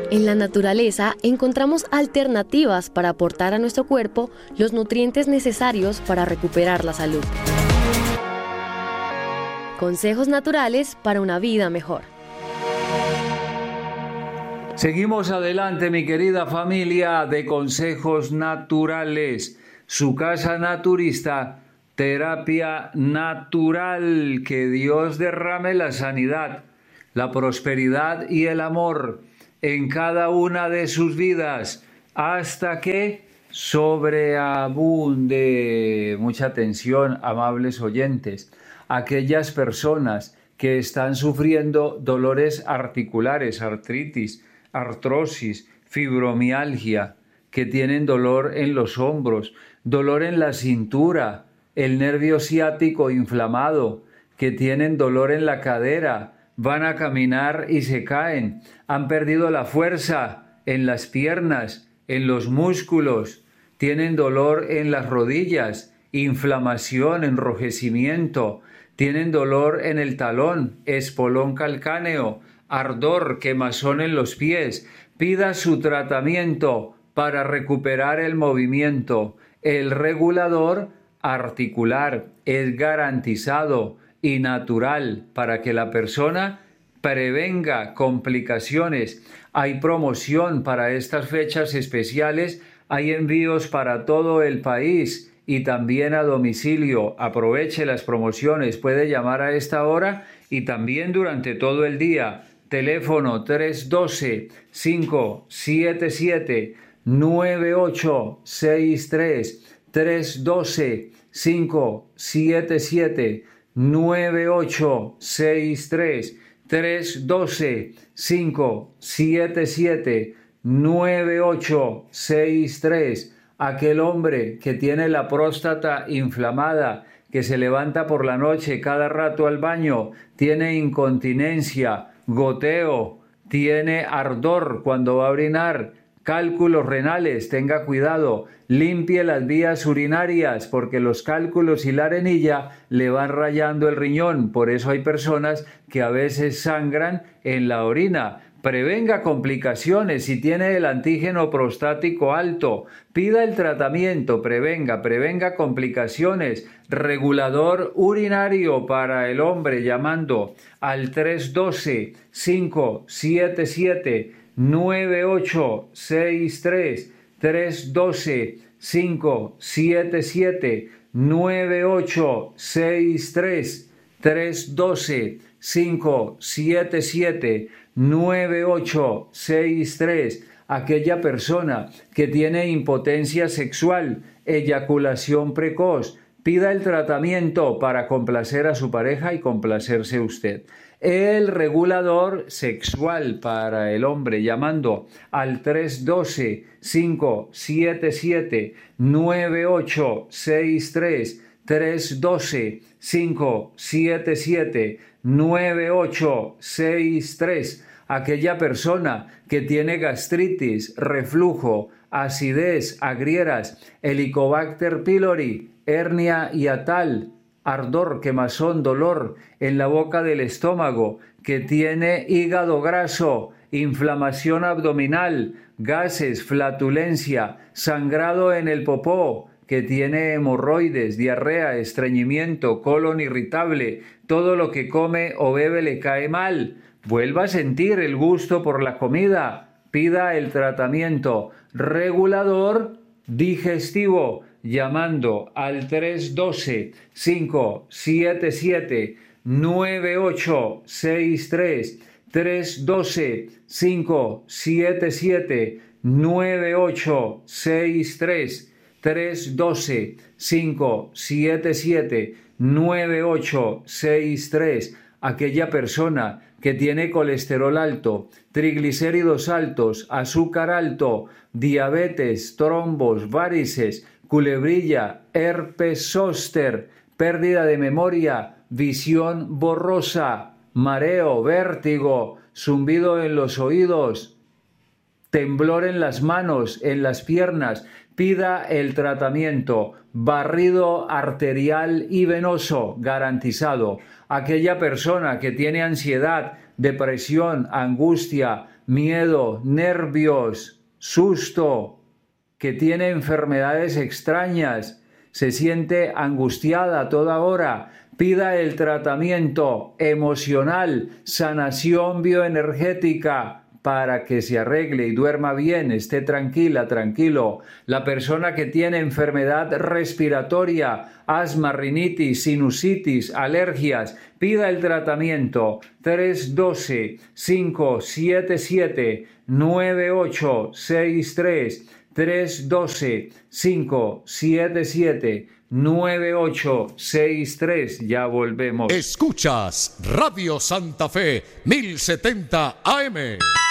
En la naturaleza encontramos alternativas para aportar a nuestro cuerpo los nutrientes necesarios para recuperar la salud. Consejos naturales para una vida mejor. Seguimos adelante, mi querida familia de Consejos Naturales. Su casa naturista, terapia natural. Que Dios derrame la sanidad, la prosperidad y el amor en cada una de sus vidas, hasta que sobreabunde. Mucha atención, amables oyentes. Aquellas personas que están sufriendo dolores articulares, artritis, artrosis, fibromialgia, que tienen dolor en los hombros, dolor en la cintura, el nervio ciático inflamado, que tienen dolor en la cadera, van a caminar y se caen, han perdido la fuerza en las piernas, en los músculos, tienen dolor en las rodillas, inflamación, enrojecimiento, tienen dolor en el talón, espolón calcáneo, ardor, quemazón en los pies. Pida su tratamiento para recuperar el movimiento. El regulador articular es garantizado y natural para que la persona prevenga complicaciones. Hay promoción para estas fechas especiales, hay envíos para todo el país y también a domicilio. Aproveche las promociones, puede llamar a esta hora y también durante todo el día. Teléfono 312-577-9863, 312-577-9863, 312-577-9863. Aquel hombre que tiene la próstata inflamada, que se levanta por la noche cada rato al baño, tiene incontinencia, goteo, tiene ardor cuando va a orinar, cálculos renales, tenga cuidado, limpie las vías urinarias porque los cálculos y la arenilla le van rayando el riñón. Por eso hay personas que a veces sangran en la orina. Prevenga complicaciones. Si tiene el antígeno prostático alto, pida el tratamiento, prevenga complicaciones. Regulador urinario para el hombre llamando al 312-577-9863, 312-577-9863, 312-577-9863. Aquella persona que tiene impotencia sexual, eyaculación precoz, pida el tratamiento para complacer a su pareja y complacerse usted. El regulador sexual para el hombre llamando al 312-577-9863, 312-577-9863. Aquella persona que tiene gastritis, reflujo, acidez, agrieras, Helicobacter pylori, hernia hiatal, ardor, quemazón, dolor en la boca del estómago, que tiene hígado graso, inflamación abdominal, gases, flatulencia, sangrado en el popó, que tiene hemorroides, diarrea, estreñimiento, colon irritable, todo lo que come o bebe le cae mal. Vuelva a sentir el gusto por la comida, pida el tratamiento regulador digestivo llamando al 312-577-9863, 312-577-9863, 312-577-9863. Aquella persona que tiene colesterol alto, triglicéridos altos, azúcar alto, diabetes, trombos, varices, culebrilla, herpes zóster, pérdida de memoria, visión borrosa, mareo, vértigo, zumbido en los oídos, temblor en las manos, en las piernas. Pida el tratamiento, barrido arterial y venoso garantizado. Aquella persona que tiene ansiedad, depresión, angustia, miedo, nervios, susto, que tiene enfermedades extrañas, se siente angustiada a toda hora, pida el tratamiento emocional, sanación bioenergética, para que se arregle y duerma bien, esté tranquila, tranquilo. La persona que tiene enfermedad respiratoria, asma, rinitis, sinusitis, alergias, pida el tratamiento 312-577-9863, 312-577-9863. Ya volvemos. Escuchas Radio Santa Fe 1070 AM.